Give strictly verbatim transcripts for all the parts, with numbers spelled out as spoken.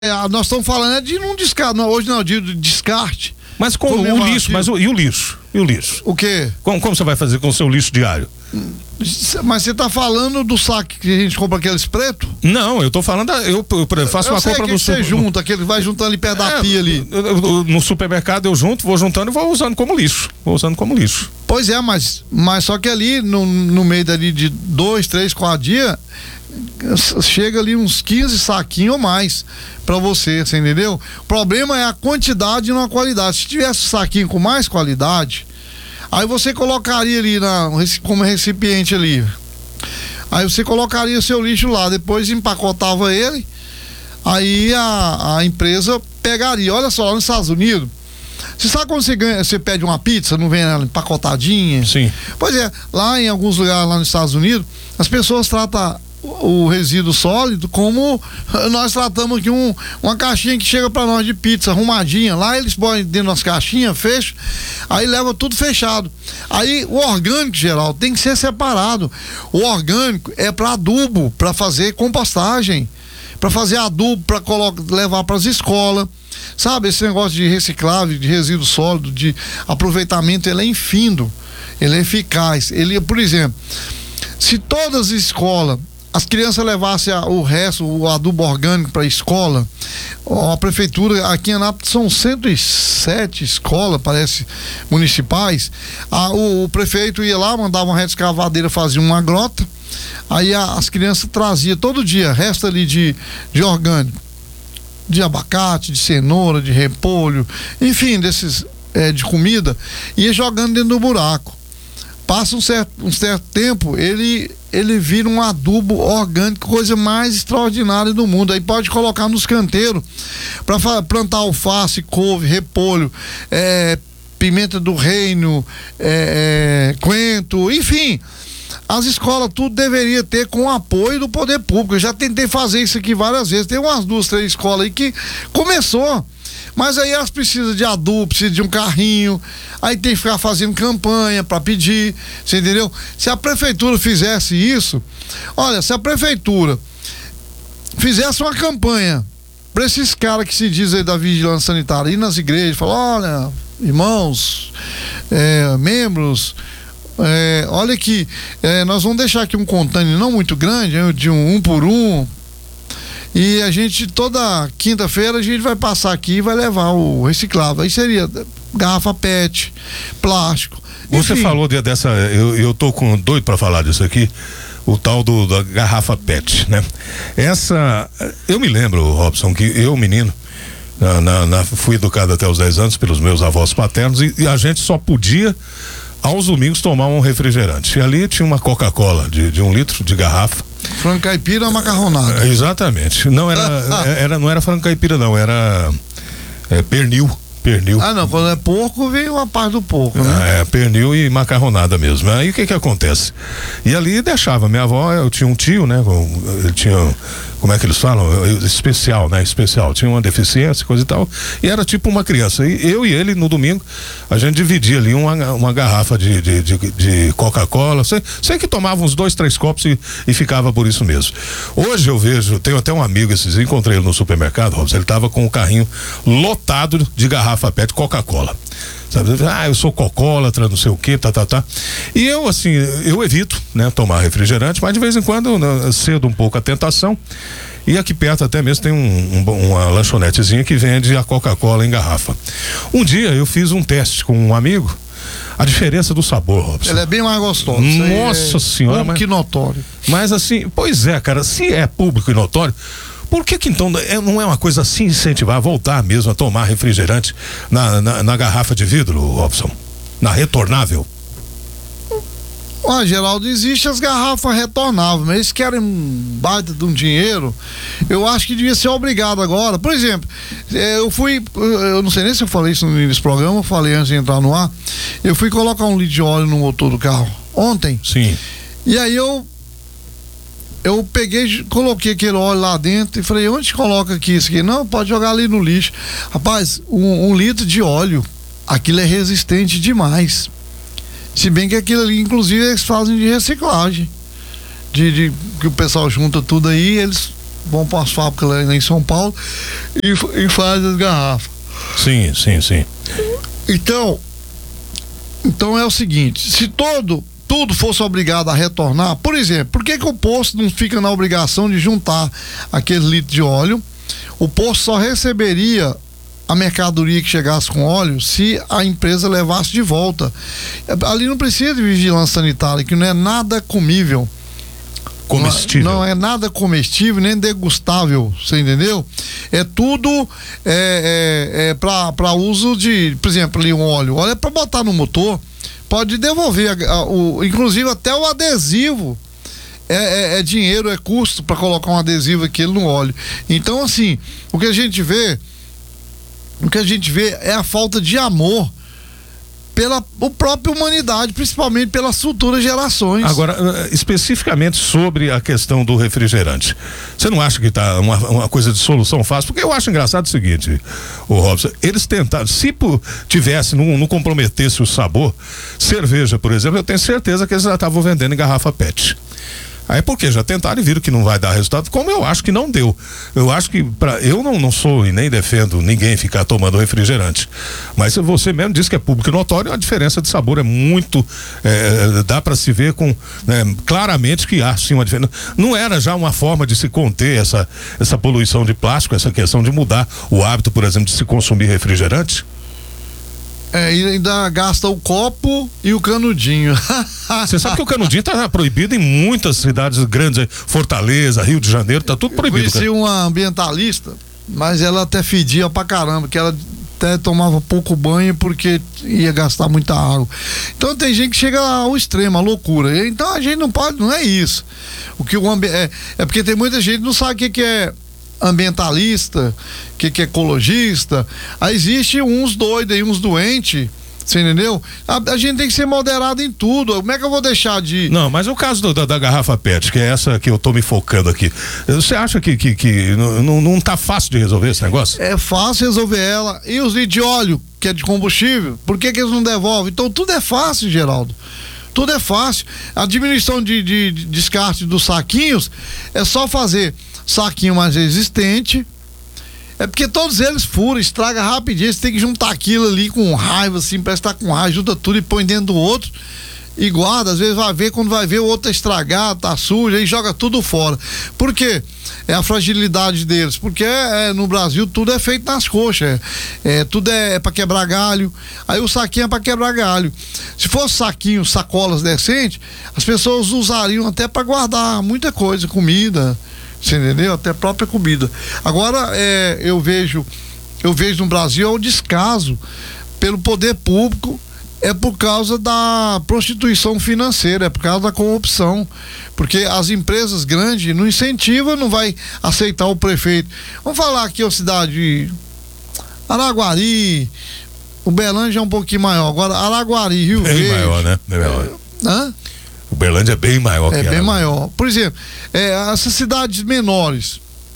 É, nós estamos falando é de não descarte, não, hoje não, de descarte. Mas com o lixo, mas o, e o lixo? E o lixo? O quê? Como, como você vai fazer com o seu lixo diário? Mas você está falando do saco que a gente compra aqueles pretos? Não, eu tô falando, da, eu, eu faço eu uma sei compra que no você super... junta, aquele vai juntando ali perto da é, pia ali. Eu, eu, no supermercado eu junto, vou juntando e vou usando como lixo. Vou usando como lixo. Pois é, mas, mas só que ali no, no meio dali de dois, três, quatro dias, chega ali uns quinze saquinhos ou mais pra você, você entendeu? O problema é a quantidade e não a qualidade. Se tivesse saquinho com mais qualidade, aí você colocaria ali na, como recipiente ali. Aí você colocaria o seu lixo lá, depois empacotava ele, aí a, a empresa pegaria. Olha só, lá nos Estados Unidos, você sabe quando você ganha, você pede uma pizza, não vem ela empacotadinha? Sim. Pois é, lá em alguns lugares lá nos Estados Unidos, as pessoas tratam o resíduo sólido como nós tratamos aqui um, uma caixinha que chega para nós de pizza arrumadinha. Lá eles põem dentro das caixinhas, fecham, aí leva tudo fechado. Aí o orgânico, geral, tem que ser separado. O orgânico é para adubo, para fazer compostagem, para fazer adubo, para levar para as escolas. Sabe, esse negócio de reciclável, de resíduo sólido, de aproveitamento, ele é infindo, ele é eficaz. Ele, por exemplo, se todas as escolas as crianças levassem a, o resto, o adubo orgânico para a escola, a prefeitura, aqui em Anápolis são cento e sete escolas, parece, municipais, a, o, o prefeito ia lá, mandava uma reta escavadeira, fazia uma grota, aí a, as crianças traziam todo dia, resto ali de, de orgânico, de abacate, de cenoura, de repolho, enfim, desses, é, de comida, ia jogando dentro do buraco. Passa um certo, um certo tempo, ele, ele vira um adubo orgânico, coisa mais extraordinária do mundo. Aí pode colocar nos canteiros para plantar alface, couve, repolho, é, pimenta do reino, é, é, coentro, enfim. As escolas tudo deveria ter com o apoio do poder público. Eu já tentei fazer isso aqui várias vezes. Tem umas duas, três escolas aí que começou. Mas aí elas precisam de adubo, precisam de um carrinho, aí tem que ficar fazendo campanha para pedir, você entendeu? Se a prefeitura fizesse isso, olha, se a prefeitura fizesse uma campanha para esses caras que se dizem aí da vigilância sanitária, ir nas igrejas, falar, olha, irmãos, é, membros, é, olha aqui, é, nós vamos deixar aqui um container não muito grande, de um, um por um, e a gente, toda quinta-feira, a gente vai passar aqui e vai levar o reciclável. Aí seria garrafa P E T, plástico. Você enfim. falou de, dessa, eu, eu tô com doido para falar disso aqui, o tal do, da garrafa P E T, né? Essa, eu me lembro, Robson, que eu, menino, na, na, na, fui educado até os dez anos pelos meus avós paternos e, e a gente só podia aos domingos tomar um refrigerante. E ali tinha uma Coca-Cola de, de um litro de garrafa. Frango caipira macarronado. É, exatamente. Não era, ah, ah. era, não era frango caipira, não, era é, pernil. Pernil. Ah, não, quando é porco, vem uma parte do porco, né? É, pernil e macarronada mesmo. Aí o que que acontece? E ali deixava, minha avó, eu tinha um tio, né? Ele tinha, como é que eles falam? Especial, né? Especial, tinha uma deficiência, coisa e tal, e era tipo uma criança. E eu e ele, no domingo, a gente dividia ali uma, uma garrafa de, de, de, de Coca-Cola, sei, sei que tomava uns dois, três copos e, e ficava por isso mesmo. Hoje eu vejo, tenho até um amigo esses, encontrei ele no supermercado, Robson, ele tava com o carrinho lotado de garrafa P E T Coca-Cola, sabe? Ah, eu sou cocólatra, não sei o que, tá, tá, tá. E eu, assim, eu evito, né, tomar refrigerante, mas de vez em quando, né, cedo um pouco a tentação. E aqui perto até mesmo tem um, um, uma lanchonetezinha que vende a Coca-Cola em garrafa. Um dia eu fiz um teste com um amigo, a diferença do sabor, Robson. Ele é bem mais gostoso. Nossa é senhora. Mas, que notório. Mas assim, pois é, cara, se é público e notório, por que que então é, não é uma coisa assim incentivar, voltar mesmo a tomar refrigerante na, na, na garrafa de vidro, Robson? Na retornável? Ó, Geraldo, existe as garrafas retornáveis, mas eles querem um baita de um dinheiro. Eu acho que devia ser obrigado agora. Por exemplo, eu fui, eu não sei nem se eu falei isso no início do programa, eu falei antes de entrar no ar. Eu fui colocar um litro de óleo no motor do carro ontem. Sim. E aí eu eu peguei, coloquei aquele óleo lá dentro e falei, onde coloca aqui isso aqui? Não, pode jogar ali no lixo. Rapaz, um, um litro de óleo, aquilo é resistente demais. Se bem que aquilo ali, inclusive, eles fazem de reciclagem. De, de que o pessoal junta tudo aí, eles vão para as fábricas lá em São Paulo e, e fazem as garrafas. Sim, sim, sim. Então, então é o seguinte, se todo, tudo fosse obrigado a retornar, por exemplo, por que que o posto não fica na obrigação de juntar aquele litro de óleo? O posto só receberia a mercadoria que chegasse com óleo se a empresa levasse de volta. Ali não precisa de vigilância sanitária, que não é nada comível. Comestível. Não, não é nada comestível nem degustável, você entendeu? É tudo é, é, é para uso de, por exemplo, ali um óleo. Óleo é para botar no motor, pode devolver, a, a, o, inclusive até o adesivo. É, é, é dinheiro, é custo para colocar um adesivo aquele no óleo. Então, assim, o que a gente vê, o que a gente vê é a falta de amor pela a própria humanidade, principalmente pelas futuras gerações. Agora, especificamente sobre a questão do refrigerante, você não acha que tá uma, uma coisa de solução fácil? Porque eu acho engraçado o seguinte, o Robson, eles tentaram, se tivesse, não, não comprometesse o sabor, cerveja, por exemplo, eu tenho certeza que eles já estavam vendendo em garrafa P E T. Aí porque já tentaram e viram que não vai dar resultado, como eu acho que não deu. Eu acho que pra, eu não, não sou e nem defendo ninguém ficar tomando refrigerante, mas você mesmo disse que é público e notório, a diferença de sabor é muito, é, dá para se ver com, né, claramente que há sim uma diferença. Não era já uma forma de se conter essa, essa poluição de plástico, essa questão de mudar o hábito, por exemplo, de se consumir refrigerante? É, e ainda gasta o copo e o canudinho. Você sabe que o canudinho tá proibido em muitas cidades grandes, Fortaleza, Rio de Janeiro, tá tudo proibido. Eu conheci uma ambientalista, mas ela até fedia pra caramba, que ela até tomava pouco banho porque ia gastar muita água. Então tem gente que chega ao extremo, à loucura. Então a gente não pode, não é isso. O que o ambi- é, é porque tem muita gente que não sabe o que, que é ambientalista, o que, que é ecologista. Aí existe uns doidos aí, uns doentes, você entendeu? A, a gente tem que ser moderado em tudo. Como é que eu vou deixar de... Não, mas o caso do, da, da garrafa P E T, que é essa que eu tô me focando aqui, você acha que, que, que não, não tá fácil de resolver esse negócio? É fácil resolver ela. E os litros de óleo, que é de combustível, por que que eles não devolvem? Então tudo é fácil, Geraldo. Tudo é fácil. A diminuição de, de, de descarte dos saquinhos é só fazer saquinho mais resistente. É porque todos eles furam, estraga rapidinho. Você tem que juntar aquilo ali com raiva, assim, parece que tá com raiva, junta tudo e põe dentro do outro e guarda. Às vezes vai ver, quando vai ver o outro tá estragado, tá sujo, aí joga tudo fora. Por quê? É a fragilidade deles. Porque é, no Brasil tudo é feito nas coxas. É, é, tudo é, é para quebrar galho. Aí o saquinho é para quebrar galho. Se fosse saquinho, sacolas decentes, as pessoas usariam até para guardar muita coisa, comida. Você entendeu? Até própria comida. Agora, é, eu vejo, eu vejo no Brasil é o descaso pelo poder público, é por causa da prostituição financeira, é por causa da corrupção, porque as empresas grandes não incentivam, não vai aceitar o prefeito. Vamos falar aqui a cidade de Araguari, Uberlândia é um pouquinho maior, agora Araguari, Rio Bem Verde. maior, né? Bem maior. É, hã? Uberlândia é bem maior É que bem ela. maior. Por exemplo, é, essas cidades menores,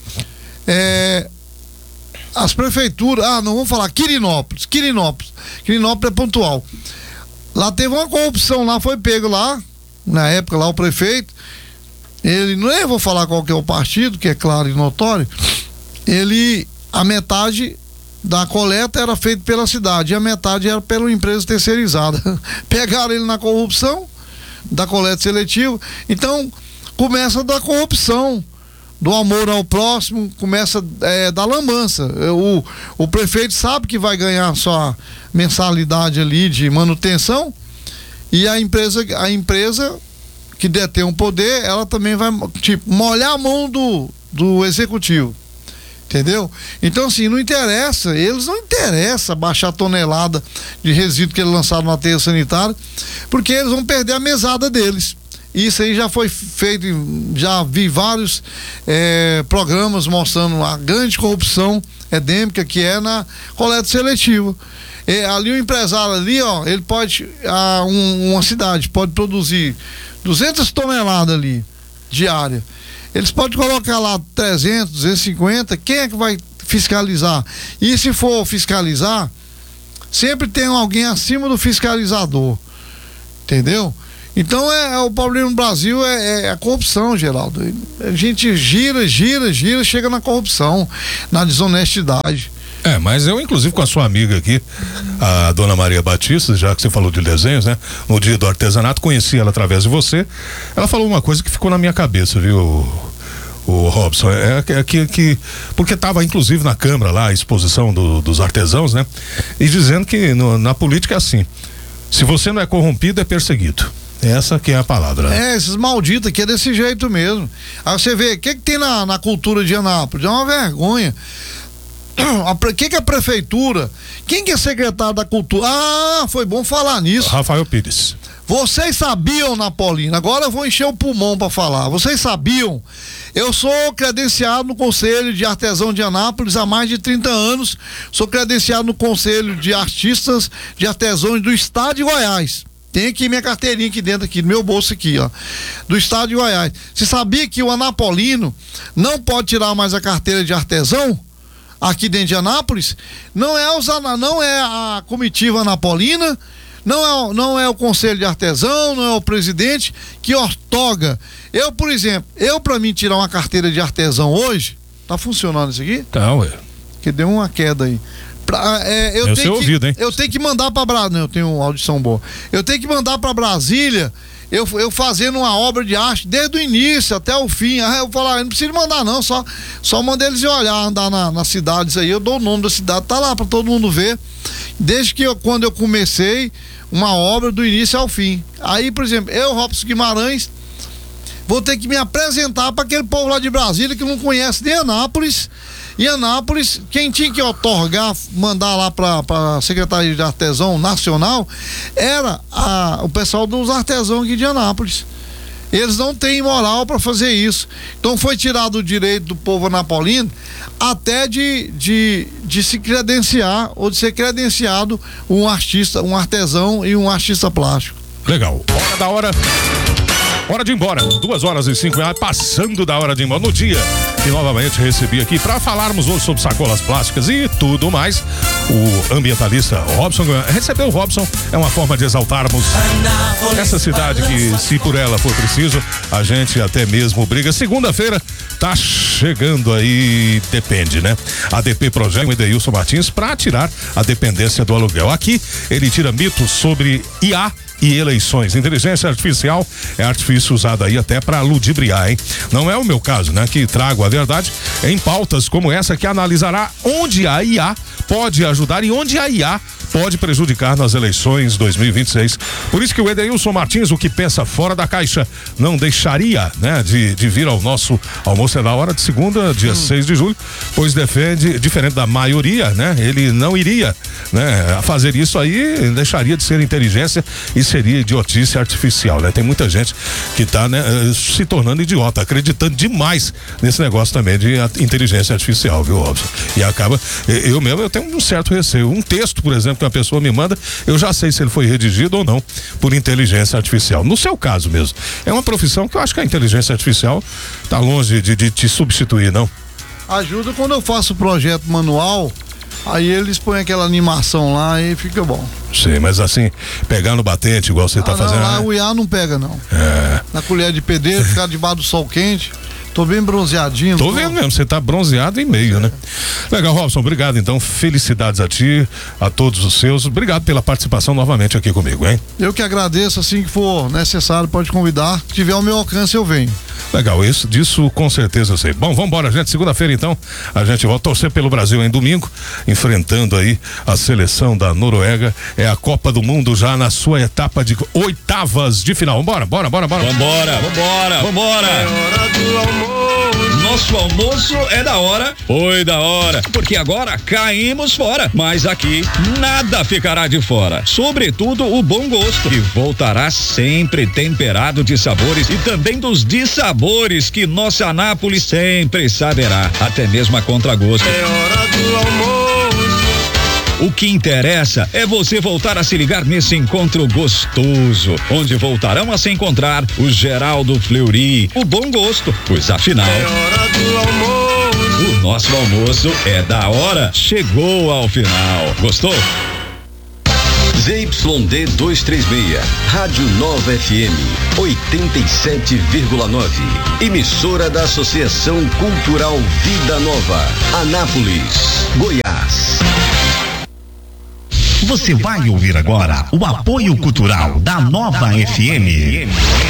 é, as prefeituras, ah, não vamos falar, Quirinópolis, Quirinópolis, Quirinópolis é pontual. Lá teve uma corrupção, lá foi pego lá, na época lá o prefeito, ele, não é, vou falar qual que é o partido, que é claro e notório, ele, a metade da coleta era feita pela cidade e a metade era pela empresa terceirizada. Pegaram ele na corrupção da coleta seletiva, então começa da corrupção, do amor ao próximo, começa é, da lambança. O, o prefeito sabe que vai ganhar sua mensalidade ali de manutenção e a empresa, a empresa que detém um poder, ela também vai, tipo, molhar a mão do, do executivo. Entendeu? Então, assim, não interessa, eles não interessa baixar a tonelada de resíduo que eles lançaram na aterro sanitário, porque eles vão perder a mesada deles. Isso aí já foi feito, já vi vários é, programas mostrando a grande corrupção endêmica que é na coleta seletiva. É, ali o empresário ali, ó, ele pode, a, um, uma cidade pode produzir duzentas toneladas ali, diária. Eles podem colocar lá trezentos, duzentos e cinquenta, quem é que vai fiscalizar? E se for fiscalizar, sempre tem alguém acima do fiscalizador, entendeu? Então é, é o problema no Brasil é, é a corrupção, Geraldo. A gente gira, gira, gira, chega na corrupção, na desonestidade. É, mas eu, inclusive, com a sua amiga aqui, a dona Maria Batista, já que você falou de desenhos, né? No dia do artesanato, conheci ela através de você. Ela falou uma coisa que ficou na minha cabeça, viu, o Robson? É, é que, que porque estava, inclusive, na Câmara lá, a exposição do, dos artesãos, né? E dizendo que no, na política é assim: se você não é corrompido, é perseguido. Essa que é a palavra. É, esses malditos aqui é desse jeito mesmo. Aí você vê, o que, que tem na, na cultura de Anápolis? É uma vergonha. O que, que é a prefeitura? Quem que é secretário da cultura? Ah, foi bom falar nisso. Rafael Pires. Vocês sabiam, Napolina? Agora eu vou encher o pulmão para falar. Vocês sabiam? Eu sou credenciado no Conselho de Artesão de Anápolis há mais de trinta anos. Sou credenciado no Conselho de Artistas de Artesãos do Estado de Goiás. Tem aqui minha carteirinha aqui dentro, aqui, no meu bolso aqui, ó, do Estado de Goiás. Você sabia que o anapolino não pode tirar mais a carteira de artesão aqui dentro de Anápolis? Não é, os, não é a comitiva anapolina, não é, não é o Conselho de Artesão, não é o presidente que ortoga. Eu, por exemplo, eu pra mim tirar uma carteira de artesão hoje, tá funcionando isso aqui? Tá, ué. Que deu uma queda aí. Pra, é, eu, eu, tenho que, ouvido, hein? eu tenho que mandar pra Brasília. Eu tenho uma audição boa. Eu tenho que mandar pra Brasília. Eu, eu fazendo uma obra de arte desde o início até o fim. Aí eu falo, ah, eu não preciso mandar, não. Só, só mandar eles ir olhar, andar na, nas cidades aí. Eu dou o nome da cidade, tá lá pra todo mundo ver. Desde que eu, quando eu comecei uma obra do início ao fim. Aí, por exemplo, eu, Robson Guimarães, vou ter que me apresentar para aquele povo lá de Brasília que não conhece nem Anápolis. E Anápolis, quem tinha que otorgar, mandar lá para a Secretaria de Artesão Nacional, era a, o pessoal dos artesãos aqui de Anápolis. Eles não têm moral para fazer isso. Então foi tirado o direito do povo anapolino até de, de, de se credenciar ou de ser credenciado um artista, um artesão e um artista plástico. Legal. Hora da hora. Hora de ir embora, duas horas e cinco minutos, passando da hora de ir embora, no dia que novamente recebi aqui para falarmos hoje sobre sacolas plásticas e tudo mais, o ambientalista Robson. Receber o Robson é uma forma de exaltarmos essa cidade que, se por ela for preciso, a gente até mesmo briga. Segunda-feira tá chegando aí, depende, né? A D P Projeto o Edeilson Martins para tirar a dependência do aluguel. Aqui ele tira mitos sobre I A e eleições. Inteligência artificial é artifício usado aí até para ludibriar, hein? Não é o meu caso, né? Que trago a verdade em pautas como essa que analisará onde a I A pode ajudar e onde a I A pode prejudicar nas eleições dois mil e vinte e seis. Por isso que o Edeilson Martins, o que pensa fora da caixa, não deixaria, né, de, de vir ao nosso almoço é da hora de segunda, dia hum. seis de julho, pois defende, diferente da maioria, né, ele não iria, né, fazer isso aí, deixaria de ser inteligência e seria idiotice artificial, né? Tem muita gente que tá, né, se tornando idiota, acreditando demais nesse negócio também de inteligência artificial, viu, Robson? E acaba, eu mesmo, eu tenho um certo receio. Um texto, por exemplo, que uma pessoa me manda, eu já sei se ele foi redigido ou não por inteligência artificial. No seu caso mesmo, é uma profissão que eu acho que a inteligência artificial tá longe de, de te substituir, não? Ajuda quando eu faço o projeto manual, aí eles põem aquela animação lá e fica bom. Sim, mas assim, pegar no batente igual você ah, tá não, fazendo. Lá o I A não pega, não. É. Na colher de pedreiro, ficar debaixo do sol quente. Tô bem bronzeadinho. Tô vendo mesmo, você tá bronzeado em meio, né? Legal, Robson, obrigado então, felicidades a ti, a todos os seus, obrigado pela participação novamente aqui comigo, hein? Eu que agradeço, assim que for necessário, pode convidar, se tiver ao meu alcance eu venho. Legal, isso, disso com certeza eu sei. Bom, vamos embora, gente, segunda-feira então, a gente volta a torcer pelo Brasil em domingo, enfrentando aí a seleção da Noruega, é a Copa do Mundo já na sua etapa de oitavas de final. Vambora, bora, bora, bora. Vambora, vambora, vambora. É hora do almoço. Nosso almoço é da hora, foi da hora, porque agora caímos fora, mas aqui nada ficará de fora, sobretudo o bom gosto, que voltará sempre temperado de sabores e também dos dissabores que nossa Anápolis sempre saberá, até mesmo a contragosto. É hora do almoço. O que interessa é você voltar a se ligar nesse encontro gostoso, onde voltarão a se encontrar o Geraldo Fleury, o bom gosto, pois afinal é hora do almoço. O nosso almoço é da hora, chegou ao final. Gostou? Z Y D duzentos e trinta e seis, Rádio Nova F M, oitenta e sete vírgula nove. Emissora da Associação Cultural Vida Nova, Anápolis, Goiás. Você vai ouvir agora o apoio cultural da Nova F M.